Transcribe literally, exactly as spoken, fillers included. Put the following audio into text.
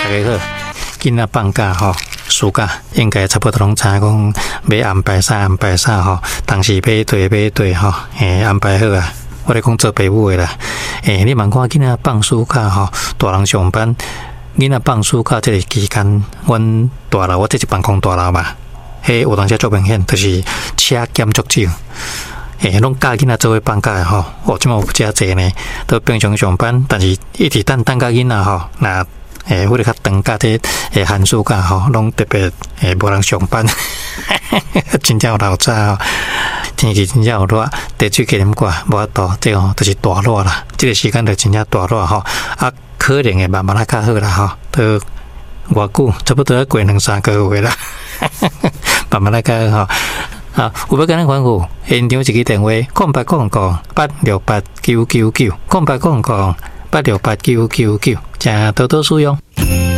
家好，囡仔放假吼，暑假应该差不多拢知讲要安排啥安排啥吼，当时买对买对吼，诶安排好啊。我咧讲做爸母诶啦，诶你茫看囡仔放暑假吼，大人上班，囡仔放暑假这个期间，阮大佬我这是办公大佬嘛，迄有当时做明显，就是车减足少。诶，拢教囡仔做伙放假诶吼，哦，即满有遮济呢，都平常上班，但是一直等等甲囡仔吼，那诶，或者较长假这诶寒暑假吼，拢特别诶无人上班，真正有老早吼，天气真正有热，地水气啉过，无法度，这吼就是大热啦，这个时间就真正大热吼，啊，可能会慢慢啊较好啦吼，都偌久，差不多要过两三个月啦，慢慢啊较好吼。啊，有要跟咱吩咐，现场一支电话：空八空空八六八九九九，空八空空八六八九九九，请多多使用。